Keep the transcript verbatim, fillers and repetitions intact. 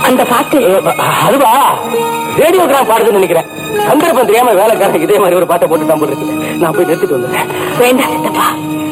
அந்த பாட்டு அதுவா ரேடியோகிராம் பாடுதுன்னு நினைக்கிறேன். சந்தர்ப்பம் தெரியாம வேலைக்காரனுக்கு இதே மாதிரி ஒரு பாட்டை போட்டு தான் போட்டுருக்கு. நான் போய் நிறுத்திட்டு வந்தேன். வேண்டாம் சித்தப்பா.